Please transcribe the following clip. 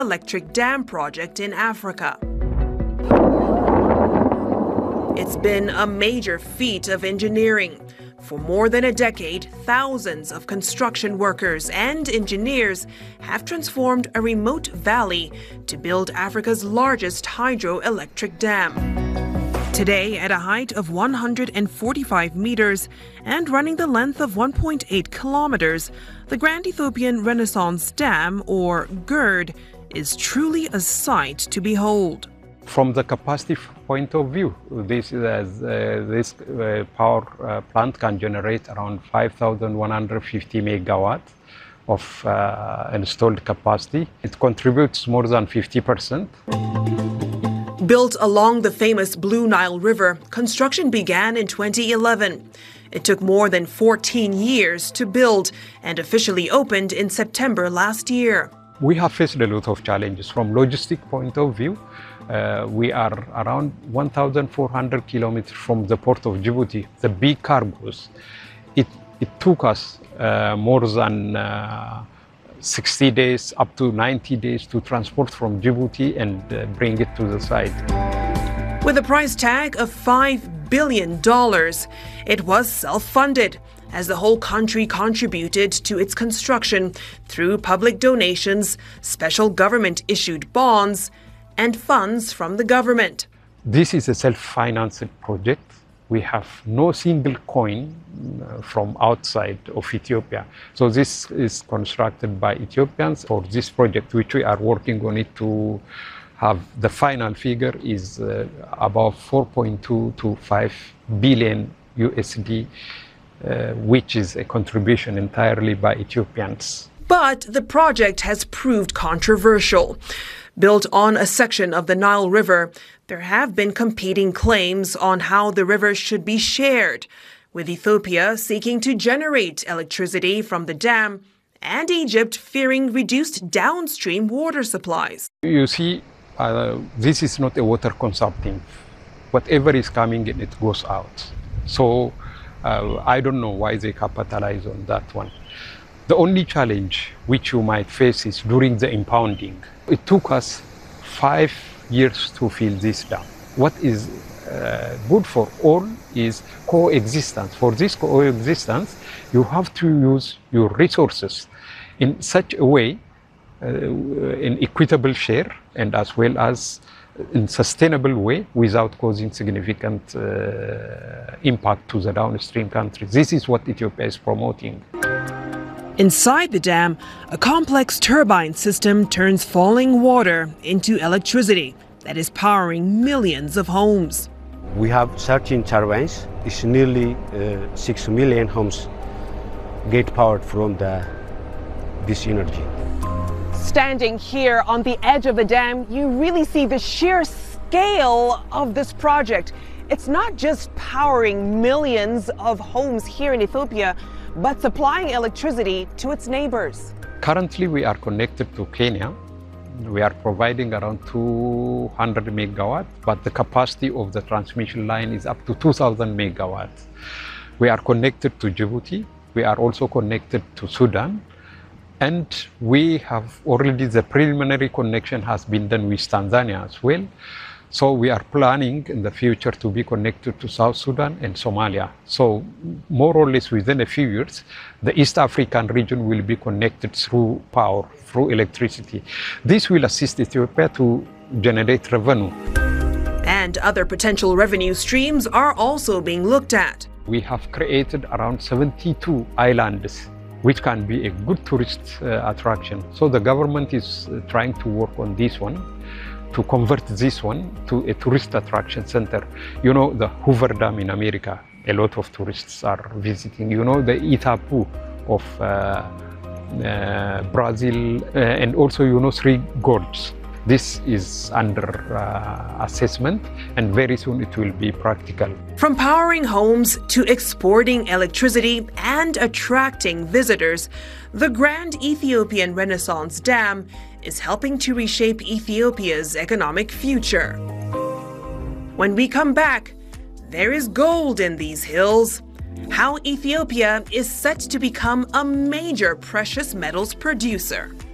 electric dam project in Africa. It's been a major feat of engineering. For more than a decade, thousands of construction workers and engineers have transformed a remote valley to build Africa's largest hydroelectric dam. Today, at a height of 145 meters and running the length of 1.8 kilometers, the Grand Ethiopian Renaissance Dam, or GERD, is truly a sight to behold. From the capacity point of view, this power plant can generate around 5,150 megawatts of installed capacity. It contributes more than 50%. Built along the famous Blue Nile River, construction began in 2011. It took more than 14 years to build and officially opened in September last year. We have faced a lot of challenges. From logistic point of view, we are around 1,400 kilometers from the port of Djibouti. The big cargoes, it took us more than 60 days, up to 90 days to transport from Djibouti and bring it to the site. With a price tag of $5 billion, it was self-funded, as the whole country contributed to its construction through public donations, special government-issued bonds, and funds from the government. This is a self-financed project. We have no single coin from outside of Ethiopia. So this is constructed by Ethiopians. For this project, which we are working on it to have the final figure is about 4.2 to 5 billion USD, which is a contribution entirely by Ethiopians. But the project has proved controversial. Built on a section of the Nile River, there have been competing claims on how the river should be shared, with Ethiopia seeking to generate electricity from the dam and Egypt fearing reduced downstream water supplies. You see, this is not a water consumptive. Whatever is coming in, it goes out. So I don't know why they capitalize on that one. The only challenge which you might face is during the impounding. It took us 5 years to fill this dam. What is good for all is coexistence. For this coexistence, you have to use your resources in such a way, in equitable share, and as well as in sustainable way without causing significant impact to the downstream countries. This is what Ethiopia is promoting. Inside the dam, a complex turbine system turns falling water into electricity that is powering millions of homes. We have 13 turbines. It's nearly 6 million homes get powered from this energy. Standing here on the edge of the dam, you really see the sheer scale of this project. It's not just powering millions of homes here in Ethiopia, but supplying electricity to its neighbors. Currently, we are connected to Kenya. We are providing around 200 megawatts, but the capacity of the transmission line is up to 2,000 megawatts. We are connected to Djibouti. We are also connected to Sudan. And we have already, the preliminary connection has been done with Tanzania as well. So we are planning in the future to be connected to South Sudan and Somalia. So more or less within a few years, the East African region will be connected through power, through electricity. This will assist Ethiopia to generate revenue. And other potential revenue streams are also being looked at. We have created around 72 islands, which can be a good tourist attraction. So the government is trying to work on this one, to convert this one to a tourist attraction center. You know, the Hoover Dam in America, a lot of tourists are visiting. You know, the Itapu of Brazil, and also, you know, Three Gorges. This is under assessment, and very soon it will be practical. From powering homes to exporting electricity and attracting visitors, the Grand Ethiopian Renaissance Dam is helping to reshape Ethiopia's economic future. When we come back, there is gold in these hills. How Ethiopia is set to become a major precious metals producer.